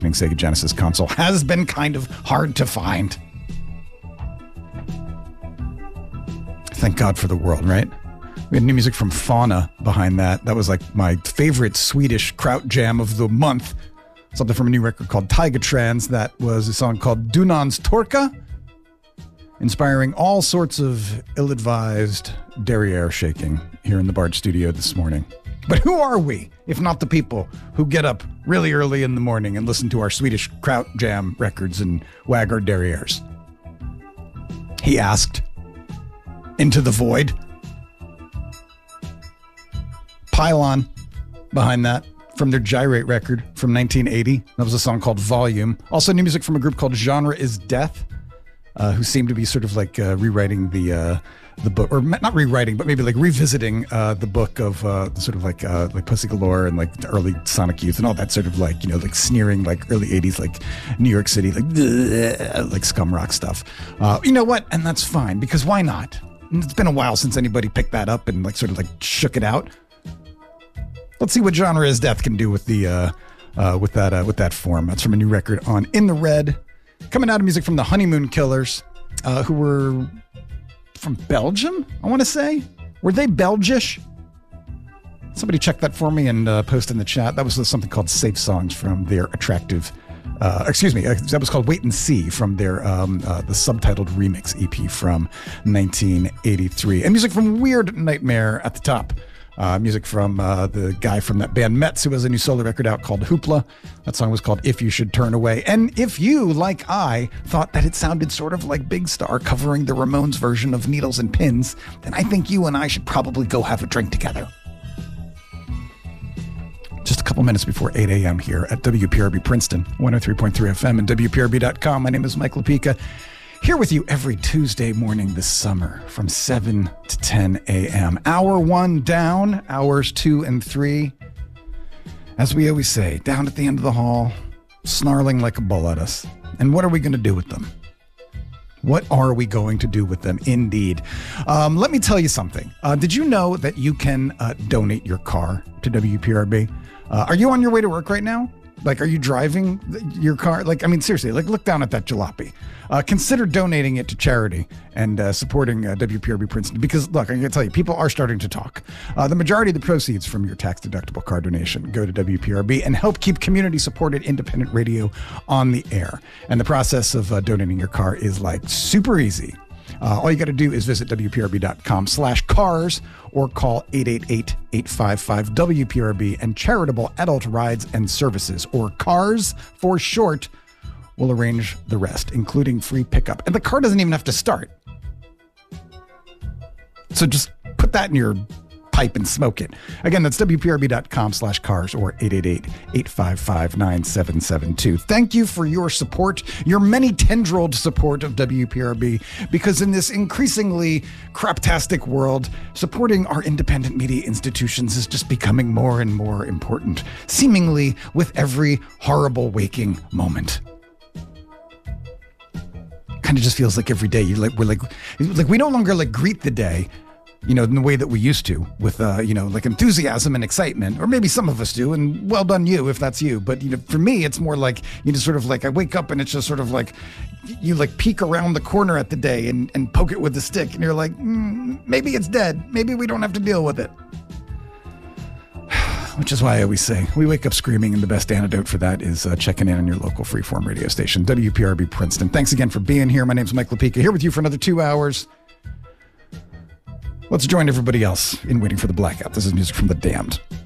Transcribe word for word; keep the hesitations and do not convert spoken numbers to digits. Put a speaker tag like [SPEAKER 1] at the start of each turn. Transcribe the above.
[SPEAKER 1] Sega Genesis console has been kind of hard to find. Thank God for the world, right? We had new music from Fauna behind that. That was like my favorite Swedish kraut jam of the month. Something from a new record called Tigertrans. That was a song called Dunans Torka, inspiring all sorts of ill-advised derriere shaking here in the Bard studio this morning. But who are we, if not the people who get up really early in the morning and listen to our Swedish kraut jam records and wag our derrieres? He asked. Into the void. Pylon behind that from their Gyrate record from nineteen eighty. That was a song called Volume. Also new music from a group called Genre is Death, uh, who seem to be sort of like uh, rewriting the uh, the book, or not rewriting, but maybe like revisiting uh, the book of uh, sort of like uh, like Pussy Galore and like the early Sonic Youth and all that sort of like, you know, like sneering like early eighties like New York City like bleh, like scum rock stuff. Uh, you know what? And that's fine, because why not? It's been a while since anybody picked that up and like sort of like shook it out. Let's see what Genre is Death can do with the uh, uh, with that uh, with that form. That's from a new record on In the Red. Coming out of music from the Honeymoon Killers, uh, who were from Belgium, I want to say. Were they Belgish? Somebody check that for me and uh, post in the chat. That was something called Safe Songs from their attractive Uh, excuse me, uh, that was called Wait and See from their um, uh, the subtitled remix E P from nineteen eighty-three. And music from Weird Nightmare at the top. Uh, music from uh, the guy from that band Metz, who has a new solo record out called Hoopla. That song was called If You Should Turn Away. And if you, like I, thought that it sounded sort of like Big Star covering the Ramones version of Needles and Pins, then I think you and I should probably go have a drink together. Just a couple minutes before eight a.m. here at W P R B Princeton, one oh three point three F M and W P R B dot com. My name is Mike Lapika, here with you every Tuesday morning this summer from seven to ten a.m. Hour one down, hours two and three. As we always say, down at the end of the hall, snarling like a bull at us. And what are we going to do with them? What are we going to do with them? Indeed. Um, let me tell you something. Uh, did you know that you can uh, donate your car to W P R B? Uh, are you on your way to work right now? Like, are you driving your car? Like, I mean, seriously, like, look down at that jalopy. Uh, consider donating it to charity and uh, supporting uh, W P R B Princeton. Because, look, I'm going to tell you, people are starting to talk. Uh, the majority of the proceeds from your tax-deductible car donation go to W P R B and help keep community-supported independent radio on the air. And the process of uh, donating your car is, like, super easy. Uh, all you got to do is visit W P R B dot com slash cars or call eight eight eight, eight five five, W P R B, and Charitable Adult Rides and Services, or CARS for short, will arrange the rest, including free pickup. And the car doesn't even have to start. So just put that in your pipe and smoke it. Again, that's W P R B dot com slash cars or eight eight eight, eight five five, nine seven seven two. Thank you for your support, your many tendrilled support of W P R B, because in this increasingly craptastic world, supporting our independent media institutions is just becoming more and more important, seemingly with every horrible waking moment. Kind of just feels like every day you like we're like like we no longer like greet the day, you know, in the way that we used to, with, uh, you know, like enthusiasm and excitement, or maybe some of us do, and well done you if that's you. But, you know, for me, it's more like, you know, sort of like I wake up and it's just sort of like you like peek around the corner at the day and, and poke it with the stick, and you're like, mm, maybe it's dead. Maybe we don't have to deal with it. Which is why I always say we wake up screaming, and the best antidote for that is uh, checking in on your local freeform radio station, W P R B Princeton. Thanks again for being here. My name's Mike Lapika, here with you for another two hours. Let's join everybody else in Waiting for the Blackout. This is music from The Damned.